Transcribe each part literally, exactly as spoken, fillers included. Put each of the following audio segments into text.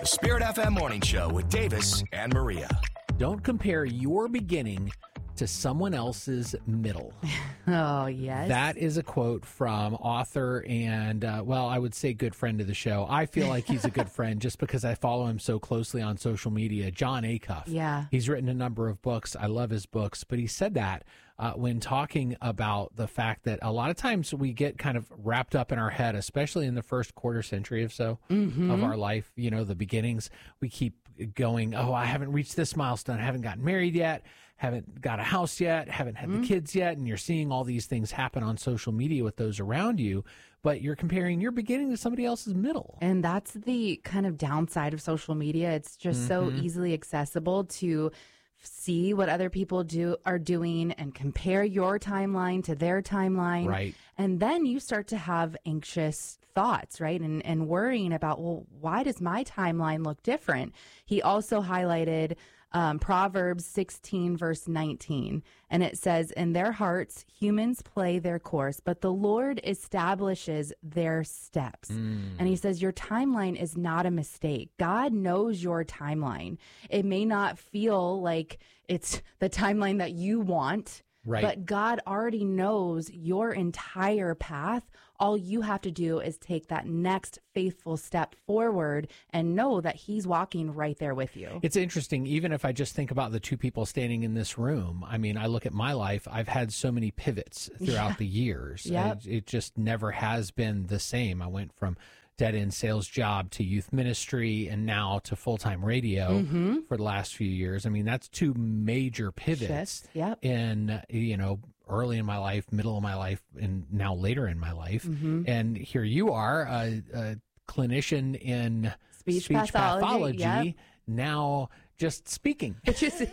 The Spirit F M Morning Show with Davis and Maria. Don't compare your beginning to someone else's middle. Oh, yes. That is a quote from author and, uh, well, I would say good friend of the show. I feel like he's a good friend just because I follow him so closely on social media, Jon Acuff. Yeah. He's written a number of books. I love his books, but he said that uh, when talking about the fact that a lot of times we get kind of wrapped up in our head, especially in the first quarter century or so mm-hmm. of our life, you know, the beginnings, we keep going, oh, I haven't reached this milestone. I haven't gotten married yet. Haven't got a house yet, haven't had mm-hmm. the kids yet, and you're seeing all these things happen on social media with those around you, but you're comparing your beginning to somebody else's middle. And that's the kind of downside of social media. It's just mm-hmm. so easily accessible to see what other people do are doing and compare your timeline to their timeline. Right. And then you start to have anxious thoughts, right? And and worrying about, well, why does my timeline look different? He also highlighted Um, Proverbs sixteen, verse nineteen, and it says, in their hearts, humans play their course, but the Lord establishes their steps. Mm. And he says, your timeline is not a mistake. God knows your timeline. It may not feel like it's the timeline that you want, right. but God already knows your entire path. All you have to do is take that next faithful step forward and know that he's walking right there with you. It's interesting, even if I just think about the two people standing in this room. I mean, I look at my life, I've had so many pivots throughout yeah. the years. Yep. It, it just never has been the same. I went from dead-end sales job to youth ministry and now to full-time radio mm-hmm. for the last few years. I mean, that's two major pivots Shifts, yep. in, you know, early in my life, middle of my life, and now later in my life. Mm-hmm. And here you are, a, a clinician in speech, speech pathology, pathology yep. now just speaking. Just,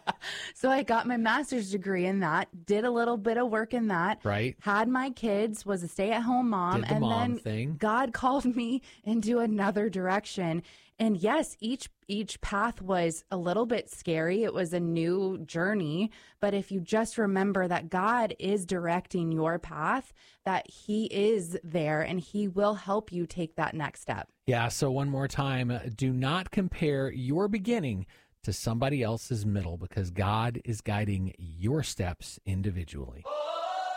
so I got my master's degree in that, did a little bit of work in that, right? Had my kids, was a stay-at-home mom, did the and mom then thing. God called me into another direction. And yes, each each path was a little bit scary. It was a new journey. But if you just remember that God is directing your path, that he is there and he will help you take that next step. Yeah, so one more time, do not compare your beginning to somebody else's middle because God is guiding your steps individually.